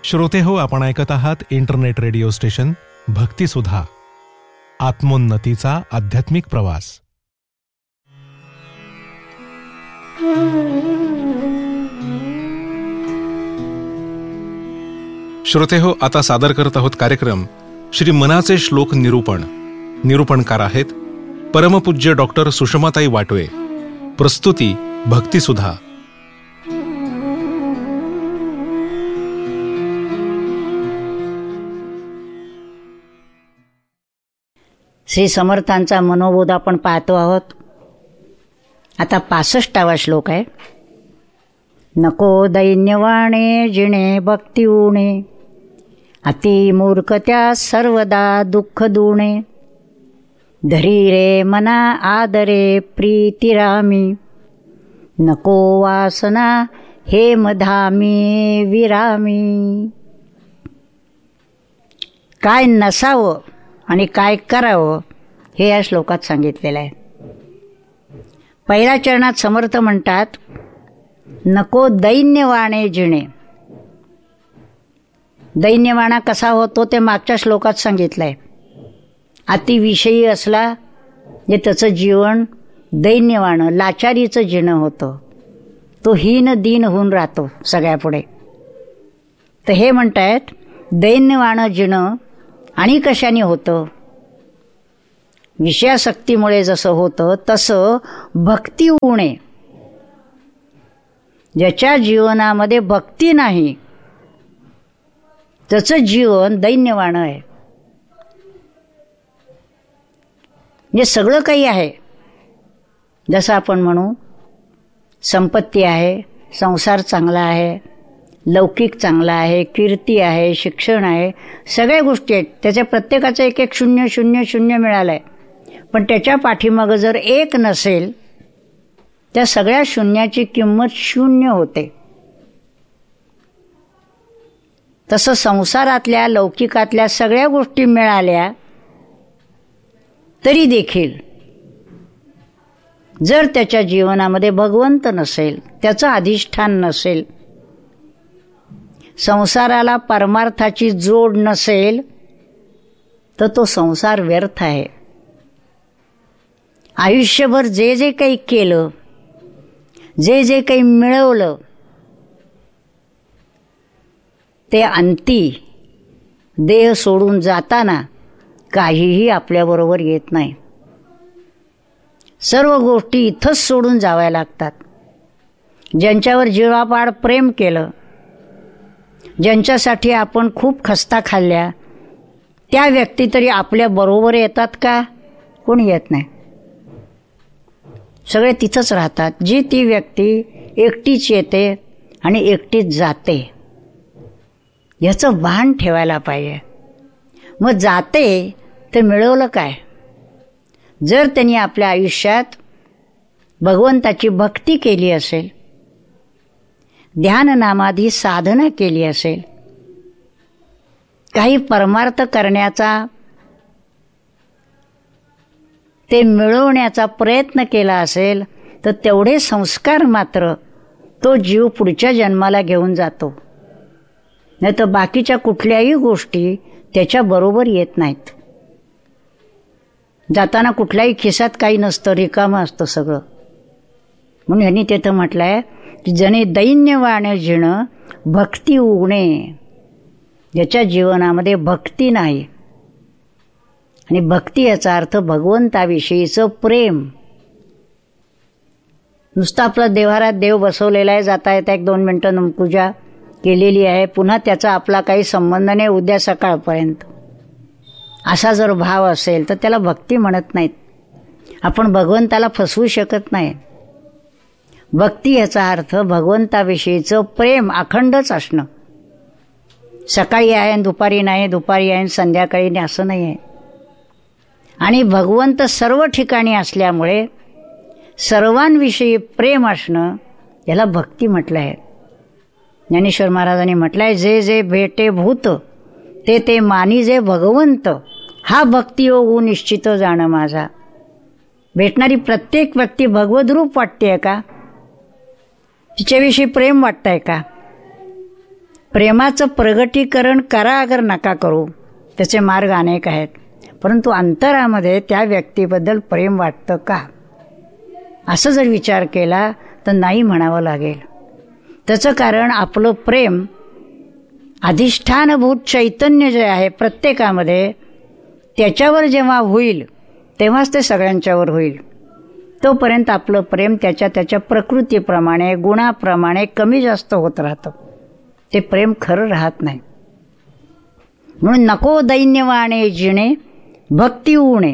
श्रोते हो, आपण ऐकत आहात इंटरनेट रेडिओ स्टेशन भक्तिसुधा, आत्मोन्नतीचा आध्यात्मिक प्रवास. श्रोते हो, आता सादर करत आहोत कार्यक्रम श्री मनाचे श्लोक निरूपण. निरूपणकार आहेत परमपूज्य डॉक्टर सुषमाताई वाटवे. प्रस्तुती भक्तिसुधा. श्री समर्थांचा मनोबोध आपण पाहतो आहोत. आता 65वा श्लोक आहे. नको दैन्यवाणे जिणे भक्ती उणे, अति मूर्खत्या सर्वदा दुःख दुणे. धरी रे मना आदरे प्रीतिरामी, नको वासना हे मधामी विरामी. काय नसावं आणि काय करावं हे या श्लोकात सांगितलेलं आहे. पहिल्या चरणात समर्थ म्हणतात, नको दैन्यवाणे जिणे. दैन्यवाणा कसा होतो ते मागच्या श्लोकात सांगितलंय. अतिविषयी असला जे त्याचं जीवन दैन्यवाणं लाचारीचं जिणं होतं, तो हीन दीन होऊन राहतो सगळ्यापुढे. तर हे म्हणतायत दैन्यवाणं जिणं आणि कशाने होतं? विषयासक्तीमुळे जसं होतं तसं भक्ती उणे. ज्याच्या जीवनामध्ये भक्ती नाही त्याचं जीवन दैन्यवाणं आहे. म्हणजे सगळं काही आहे, जसं आपण म्हणू संपत्ती आहे, संसार चांगला आहे, लौकिक चांगला आहे, कीर्ती आहे, शिक्षण आहे, सगळ्या गोष्टी आहेत. त्याच्या प्रत्येकाचं एक एक शून्य शून्य शून्य मिळालं आहे. पण त्याच्या पाठीमागं जर एक नसेल त्या सगळ्या शून्याची किंमत शून्य होते. तसं संसारातल्या लौकिकातल्या सगळ्या गोष्टी मिळाल्या तरी देखील जर त्याच्या जीवनामध्ये भगवंत नसेल, त्याचं अधिष्ठान नसेल, संसाराला परमार्थाची जोड नसेल तर तो संसार व्यर्थ आहे. आयुष्यभर जे जे काही केलं, जे जे काही मिळवलं, ते अंती देह सोडून जाताना काहीही आपल्याबरोबर येत नाही. सर्व गोष्टी इथंच सोडून जाव्या लागतात. ज्यांच्यावर जीवापाड प्रेम केलं, ज्यांच्यासाठी आपण खूप खस्ता खाल्ल्या, त्या व्यक्ती तरी आपल्या बरोबर येतात का? कोणी येत नाही. सगळे तिथंच राहतात. जी ती व्यक्ती एकटीच येते आणि एकटीच जाते. ह्याचं भान ठेवायला पाहिजे. मग जाते तर मिळवलं काय? जर त्यांनी आपल्या आयुष्यात भगवंताची भक्ती केली असेल, ध्याननामाधी साधना केली असेल, काही परमार्थ करण्याचा, ते मिळवण्याचा प्रयत्न केला असेल तर तेवढे संस्कार मात्र तो जीव पुढच्या जन्माला घेऊन जातो. नाही तर बाकीच्या कुठल्याही गोष्टी त्याच्याबरोबर येत नाहीत. जाताना कुठल्याही खिशात काही नसतं, रिकामं असतं सगळं. म्हणून ह्यांनी तिथं म्हटलं आहे की जणे दैन्यवाणे जिणं भक्ती उगणे. ज्याच्या जीवनामध्ये भक्ती नाही, आणि भक्ती याचा अर्थ भगवंताविषयीचं प्रेम. नुसतं आपलं देवारात देव बसवलेला आहे, जाता येता 1-2 मिनटं पूजा केलेली आहे, पुन्हा त्याचा आपला काही संबंध नाही उद्या सकाळपर्यंत, असा जर भाव असेल तर त्याला भक्ती म्हणत नाहीत. आपण भगवंताला फसवू शकत नाही. भक्ती याचा अर्थ भगवंताविषयीचं प्रेम अखंडच असणं. सकाळी आहे आणि दुपारी नाही, दुपारी आहे आणि संध्याकाळी नाही, असं नाही आहे. आणि भगवंत सर्व ठिकाणी असल्यामुळे सर्वांविषयी प्रेम असणं याला भक्ती म्हटलं आहे. ज्ञानेश्वर महाराजांनी म्हटलं आहे, जे जे भेटे भूत ते ते मानी जे भगवंत, हा भक्तियोग निश्चित जाणं माझा. भेटणारी प्रत्येक व्यक्ती भगवद्रूप वाटते का? तिच्याविषयी प्रेम वाटतंय का? प्रेमाचं प्रगटीकरण करा अगर नका करू, त्याचे मार्ग अनेक आहेत, परंतु अंतरामध्ये त्या व्यक्तीबद्दल प्रेम वाटतं का, असं जर विचार केला तर नाही म्हणावं लागेल. त्याचं कारण आपलं प्रेम अधिष्ठानभूत चैतन्य जे आहे प्रत्येकामध्ये, त्याच्यावर जेव्हा होईल तेव्हाच ते सगळ्यांच्यावर होईल. तोपर्यंत आपलं प्रेम त्याच्या प्रकृतीप्रमाणे, गुणाप्रमाणे कमी जास्त होत राहतं. ते प्रेम खरं राहत नाही. म्हणून नको दैन्यवाणे जिणे भक्ती उणे,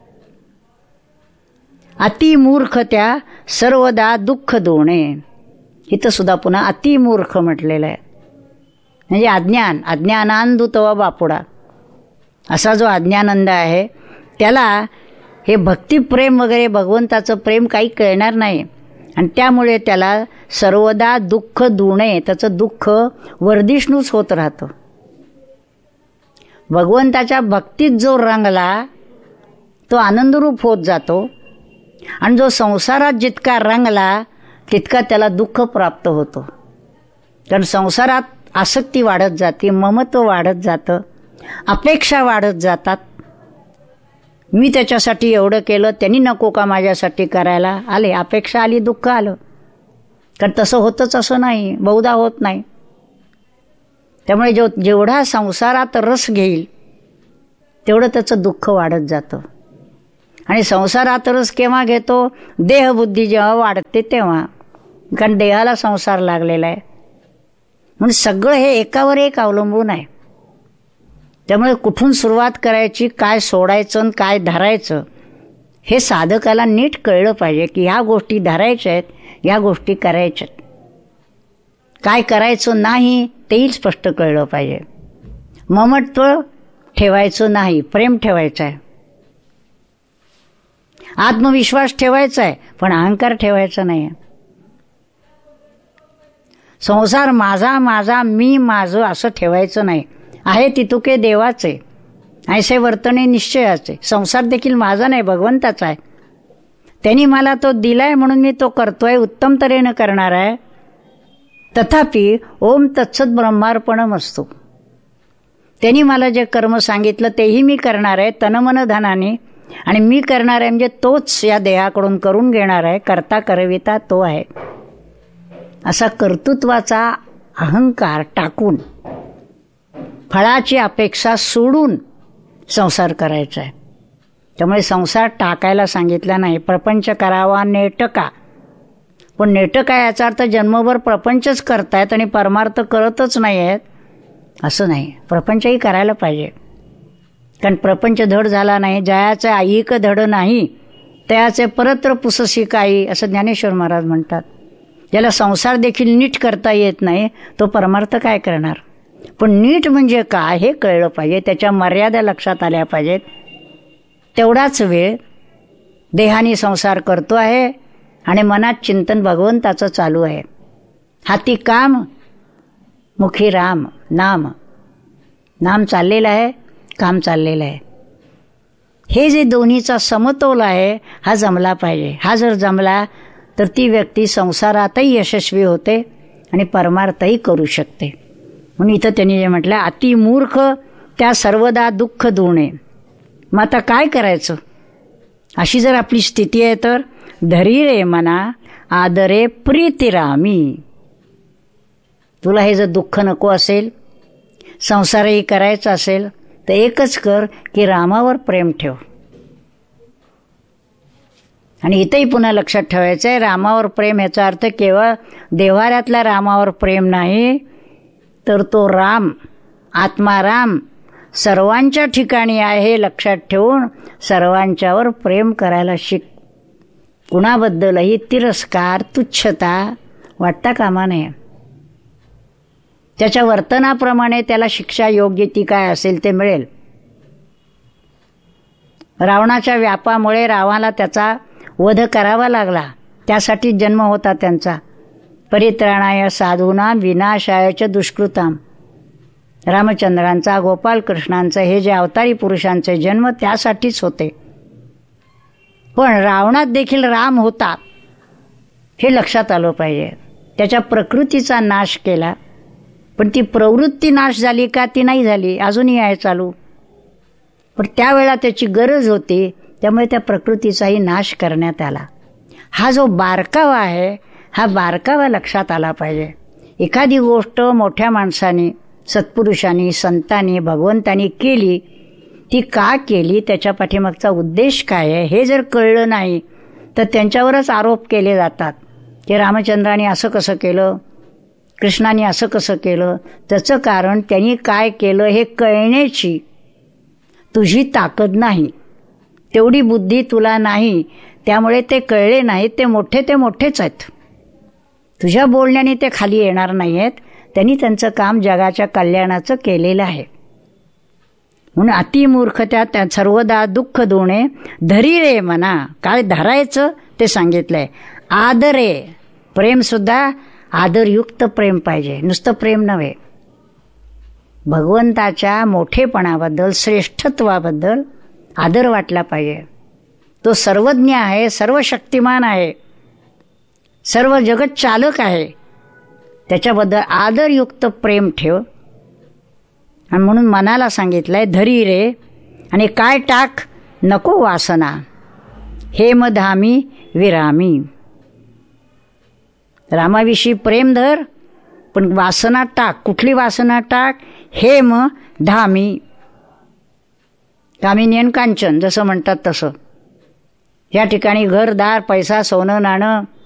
अतिमूर्ख त्या सर्वदा दुःख दोणे. इथं सुद्धा पुन्हा अतिमूर्ख म्हटलेलं आहे. म्हणजे अज्ञानांधुतवा बापुडा, असा जो अज्ञानंद आहे त्याला हे भक्तिप्रेम वगैरे भगवंताचं प्रेम काही कळणार नाही, आणि त्यामुळे त्याला सर्वदा दुःख दुणे, त्याचं दुःख वर्धिष्णूच होत राहतं. भगवंताच्या भक्तीत जो रंगला तो आनंदरूप होत जातो, आणि जो संसारात जितका रंगला तितका त्याला दुःख प्राप्त होतो. कारण संसारात आसक्ती वाढत जाते, ममत्व वाढत जातं, अपेक्षा वाढत जातात. मी त्याच्यासाठी एवढं केलं, त्यांनी नको का माझ्यासाठी करायला, आले अपेक्षा आली, दुःख आलं. कारण तसं होतंच असं नाही, बहुधा होत नाही. त्यामुळे जेवढा संसारात रस घेईल तेवढं त्याचं दुःख वाढत जातं. आणि संसारात रस केव्हा घेतो, देहबुद्धी जेव्हा वाढते तेव्हा, कारण देहाला संसार लागलेला आहे. म्हणून सगळं हे एकावर एक अवलंबून आहे. त्यामुळे कुठून सुरुवात करायची, काय सोडायचं आणि काय धरायचं, हे साधकाला नीट कळलं पाहिजे की ह्या गोष्टी धरायच्या आहेत, ह्या गोष्टी करायच्या आहेत. काय करायचं नाही तेही स्पष्ट कळलं पाहिजे. ममत्व ठेवायचं नाही, प्रेम ठेवायचं आहे. आत्मविश्वास ठेवायचा आहे, पण अहंकार ठेवायचा नाही आहे. संसार माझा माझा, मी माझं असं ठेवायचं नाही. आहे तितुके देवाचे, ऐसे वर्तने निश्चयाचे. संसार देखील माझा नाही, भगवंताचा आहे. त्यांनी मला तो दिलाय म्हणून मी तो करतोय, उत्तम तऱ्हेनं करणार आहे. तथापि ओम तत्सत ब्रह्मार्पणमस्तु. त्यांनी मला जे कर्म सांगितलं तेही मी करणार आहे तनमन धनाने, आणि मी करणार आहे म्हणजे तोच या देहाकडून करून घेणार आहे. करता करविता तो आहे. असा कर्तृत्वाचा अहंकार टाकून, फळाची अपेक्षा सोडून संसार करायचा आहे. त्यामुळे संसार टाकायला सांगितला नाही. प्रपंच करावा नेटका, पण नेटका याचा अर्थ जन्मभर प्रपंचच करतायत आणि परमार्थ करतच नाही आहेत असं नाही. प्रपंचही करायला पाहिजे. कारण प्रपंच धड झाला नाही, जयाचे ऐक धड नाही, तयाचे परत्र पुससी काही, असं ज्ञानेश्वर महाराज म्हणतात. ज्याला संसार देखील नीट करता येत नाही तो परमार्थ काय करणार. पण नीट म्हणजे काय हे कळलं पाहिजे, त्याच्या मर्यादा लक्षात आल्या पाहिजेत. तेवढाच वेळ देहाने संसार करतो आहे आणि मनात चिंतन भगवंताचं चालू आहे. हाती काम, मुखी राम नाम. नाम चाललेलं आहे, काम चाललेलं आहे. हे जे दोन्हीचा समतोल आहे हा जमला पाहिजे. हा जर जमला तर ती व्यक्ती संसारातही यशस्वी होते आणि परमार्थही करू शकते. म्हणून इथं त्यांनी जे म्हटलं, अतिमूर्ख त्या सर्वदा दुःख दुणे. मग आता काय करायचं, अशी जर आपली स्थिती आहे तर धरी रे मना आदरे प्रीतिरामी. तुला हे जर दुःख नको असेल, संसारही करायचा असेल तर एकच कर की रामावर प्रेम ठेव. आणि इथंही पुन्हा लक्षात ठेवायचं आहे, रामावर प्रेम याचा अर्थ केवळ देव्हाऱ्यातल्या रामावर प्रेम नाही, तर तो राम, आत्मा राम सर्वांच्या ठिकाणी आहे हे लक्षात ठेवून सर्वांच्यावर प्रेम करायला शिक. कुणाबद्दलही तिरस्कार, तुच्छता वाटता कामा नये. त्याच्या वर्तनाप्रमाणे त्याला शिक्षा योग्य ती काय असेल ते मिळेल. रावणाच्या व्यापामुळे रावणाला त्याचा वध करावा लागला, त्यासाठी जन्म होता त्यांचा. परित्राणाय साधूनाम विनाशायच दुष्कृताम. रामचंद्रांचा, गोपालकृष्णांचा, हे जे अवतारी पुरुषांचे जन्म त्यासाठीच होते. पण रावणात देखील राम होता हे लक्षात आलं पाहिजे. त्याच्या प्रकृतीचा नाश केला पण ती प्रवृत्ती नाश झाली का? ती नाही झाली, अजूनही आहे चालू. पण त्यावेळेला त्याची गरज होती, त्यामुळे त्या प्रकृतीचाही नाश करण्यात आला. हा जो बारकावा आहे, हा बारकावा लक्षात आला पाहिजे. एखादी गोष्ट मोठ्या माणसाने, सत्पुरुषांनी, संतांनी, भगवंतांनी केली, ती का केली, त्याच्या पाठीमागचा उद्देश काय आहे हे जर कळलं नाही तर त्यांच्यावरच आरोप केले जातात की रामचंद्राने असं कसं केलं, कृष्णाने असं कसं केलं. त्याचं कारण त्यांनी काय केलं हे कळण्याची तुझी ताकद नाही, तेवढी बुद्धी तुला नाही, त्यामुळे ते कळले नाहीत. ते मोठेच आहेत. तुझ्या बोलण्याने ते खाली येणार नाही आहेत. त्यांनी त्यांचं काम जगाच्या कल्याणाचं केलेलं आहे. म्हणून अतिमूर्खत्या त्या सर्वदा दुःख दोणे धरी रे मना. काय धरायचं ते सांगितलंय. आदरे, प्रेमसुद्धा आदरयुक्त प्रेम पाहिजे, नुसतं प्रेम नव्हे. भगवंताच्या मोठेपणाबद्दल, श्रेष्ठत्वाबद्दल आदर वाटला पाहिजे. तो सर्वज्ञ आहे, सर्व शक्तिमान आहे, सर्व जगत चालक आहे. त्याच्याबद्दल आदरयुक्त प्रेम ठेव. आणि म्हणून मनाला सांगितलंय धरी रे, आणि काय टाक, नको वासना, हेम धामी विरामी. रामाविषयी प्रेम धर, पण वासना टाक. कुठली वासना टाक? हेम धामी, कामिनी आणि कांचन जसं म्हणतात तसं. या ठिकाणी घरदार, पैसा, सोनं नाणं,